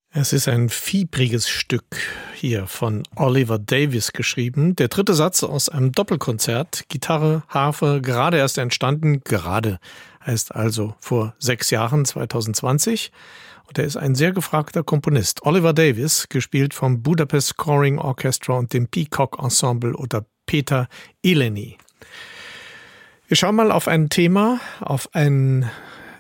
Es ist ein fiebriges Stück hier von Oliver Davies geschrieben. Der dritte Satz aus einem Doppelkonzert. Gitarre, Harfe, gerade erst entstanden. Gerade heißt also vor 6 Jahren, 2020. Und er ist ein sehr gefragter Komponist. Oliver Davies, gespielt vom Budapest Scoring Orchestra und dem Peacock Ensemble oder Peter Eleni. Wir schauen mal auf ein Thema, auf ein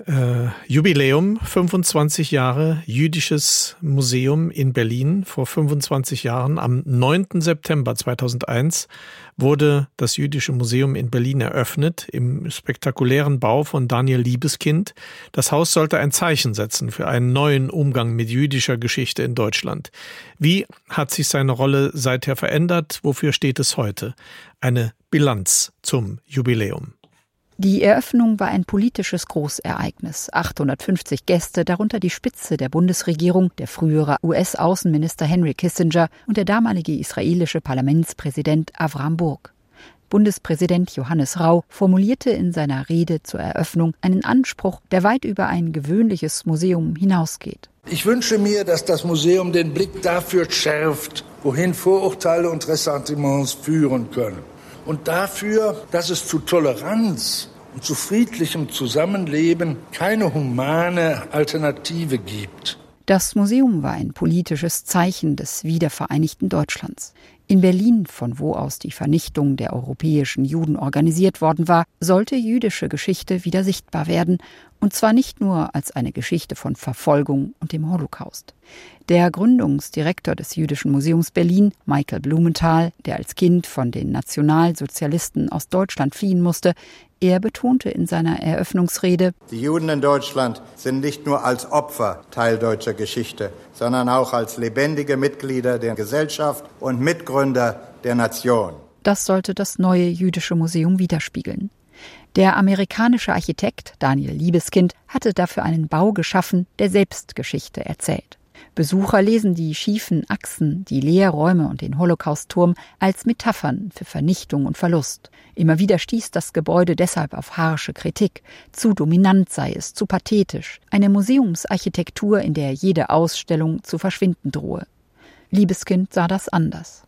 Jubiläum, 25 Jahre Jüdisches Museum in Berlin. Vor 25 Jahren, am 9. September 2001, wurde das Jüdische Museum in Berlin eröffnet, im spektakulären Bau von Daniel Libeskind. Das Haus sollte ein Zeichen setzen für einen neuen Umgang mit jüdischer Geschichte in Deutschland. Wie hat sich seine Rolle seither verändert? Wofür steht es heute? Eine Bilanz zum Jubiläum. Die Eröffnung war ein politisches Großereignis. 850 Gäste, darunter die Spitze der Bundesregierung, der frühere US-Außenminister Henry Kissinger und der damalige israelische Parlamentspräsident Avram Burg. Bundespräsident Johannes Rau formulierte in seiner Rede zur Eröffnung einen Anspruch, der weit über ein gewöhnliches Museum hinausgeht. Ich wünsche mir, dass das Museum den Blick dafür schärft, wohin Vorurteile und Ressentiments führen können. Und dafür, dass es zu Toleranz und zu friedlichem Zusammenleben keine humane Alternative gibt. Das Museum war ein politisches Zeichen des wiedervereinigten Deutschlands. In Berlin, von wo aus die Vernichtung der europäischen Juden organisiert worden war, sollte jüdische Geschichte wieder sichtbar werden, und zwar nicht nur als eine Geschichte von Verfolgung und dem Holocaust. Der Gründungsdirektor des Jüdischen Museums Berlin, Michael Blumenthal, der als Kind von den Nationalsozialisten aus Deutschland fliehen musste, er betonte in seiner Eröffnungsrede: Die Juden in Deutschland sind nicht nur als Opfer Teil deutscher Geschichte, sondern auch als lebendige Mitglieder der Gesellschaft und Mitgründer der Nation. Das sollte das neue Jüdische Museum widerspiegeln. Der amerikanische Architekt Daniel Libeskind hatte dafür einen Bau geschaffen, der selbst Geschichte erzählt. Besucher lesen die schiefen Achsen, die Leerräume und den Holocaust-Turm als Metaphern für Vernichtung und Verlust. Immer wieder stieß das Gebäude deshalb auf harsche Kritik. Zu dominant sei es, zu pathetisch. Eine Museumsarchitektur, in der jede Ausstellung zu verschwinden drohe. Libeskind sah das anders.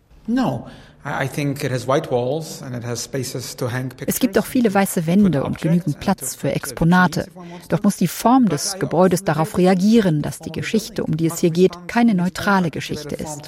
Es gibt auch viele weiße Wände und genügend Platz für Exponate. Doch muss die Form des Gebäudes darauf reagieren, dass die Geschichte, um die es hier geht, keine neutrale Geschichte ist.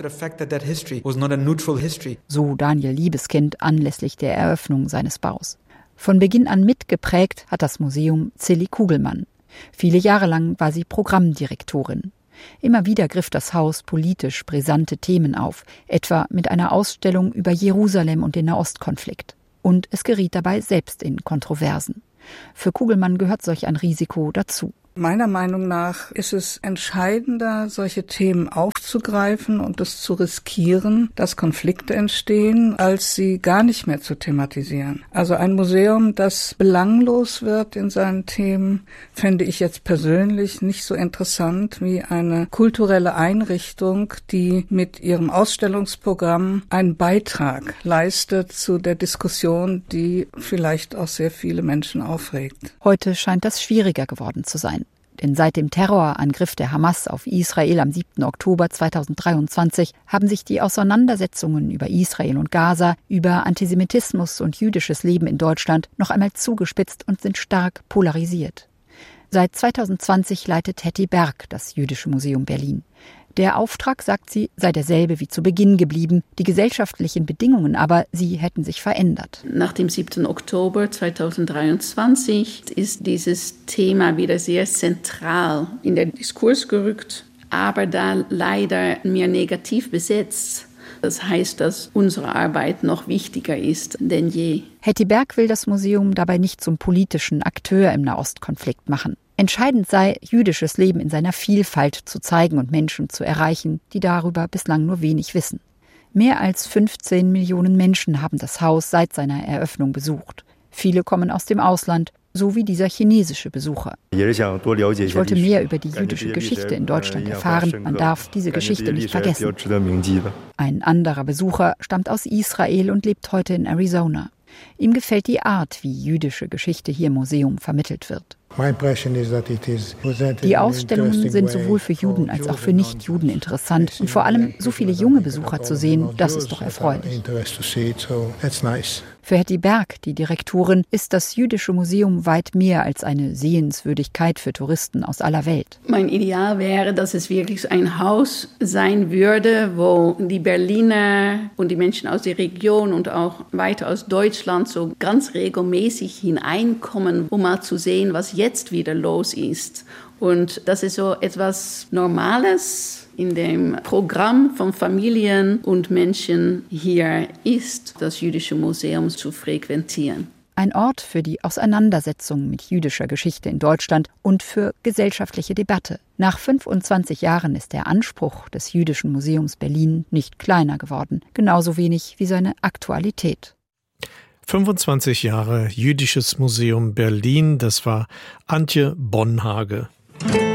So Daniel Libeskind anlässlich der Eröffnung seines Baus. Von Beginn an mitgeprägt hat das Museum Zilli Kugelmann. Viele Jahre lang war sie Programmdirektorin. Immer wieder griff das Haus politisch brisante Themen auf, etwa mit einer Ausstellung über Jerusalem und den Nahostkonflikt. Und es geriet dabei selbst in Kontroversen. Für Kugelmann gehört solch ein Risiko dazu. Meiner Meinung nach ist es entscheidender, solche Themen aufzugreifen und es zu riskieren, dass Konflikte entstehen, als sie gar nicht mehr zu thematisieren. Also ein Museum, das belanglos wird in seinen Themen, fände ich jetzt persönlich nicht so interessant wie eine kulturelle Einrichtung, die mit ihrem Ausstellungsprogramm einen Beitrag leistet zu der Diskussion, die vielleicht auch sehr viele Menschen aufregt. Heute scheint das schwieriger geworden zu sein. Denn seit dem Terrorangriff der Hamas auf Israel am 7. Oktober 2023 haben sich die Auseinandersetzungen über Israel und Gaza, über Antisemitismus und jüdisches Leben in Deutschland noch einmal zugespitzt und sind stark polarisiert. Seit 2020 leitet Hetty Berg das Jüdische Museum Berlin. Der Auftrag, sagt sie, sei derselbe wie zu Beginn geblieben. Die gesellschaftlichen Bedingungen aber, sie hätten sich verändert. Nach dem 7. Oktober 2023 ist dieses Thema wieder sehr zentral in den Diskurs gerückt, aber da leider mehr negativ besetzt. Das heißt, dass unsere Arbeit noch wichtiger ist denn je. Hetty Berg will das Museum dabei nicht zum politischen Akteur im Nahostkonflikt machen. Entscheidend sei, jüdisches Leben in seiner Vielfalt zu zeigen und Menschen zu erreichen, die darüber bislang nur wenig wissen. Mehr als 15 Millionen Menschen haben das Haus seit seiner Eröffnung besucht. Viele kommen aus dem Ausland, so wie dieser chinesische Besucher. Ich wollte mehr über die jüdische Geschichte in Deutschland erfahren. Man darf diese Geschichte nicht vergessen. Ein anderer Besucher stammt aus Israel und lebt heute in Arizona. Ihm gefällt die Art, wie jüdische Geschichte hier im Museum vermittelt wird. Die Ausstellungen sind sowohl für Juden als auch für Nicht-Juden interessant. Und vor allem so viele junge Besucher zu sehen, das ist doch erfreulich. Für Hetty Berg, die Direktorin, ist das Jüdische Museum weit mehr als eine Sehenswürdigkeit für Touristen aus aller Welt. Mein Ideal wäre, dass es wirklich ein Haus sein würde, wo die Berliner und die Menschen aus der Region und auch weiter aus Deutschland so ganz regelmäßig hineinkommen, um mal zu sehen, was jetzt wieder los ist. Und das ist so etwas Normales in dem Programm von Familien und Menschen hier ist, das Jüdische Museum zu frequentieren. Ein Ort für die Auseinandersetzung mit jüdischer Geschichte in Deutschland und für gesellschaftliche Debatte. Nach 25 Jahren ist der Anspruch des Jüdischen Museums Berlin nicht kleiner geworden, genauso wenig wie seine Aktualität. 25 Jahre Jüdisches Museum Berlin, das war Antje Bonhage.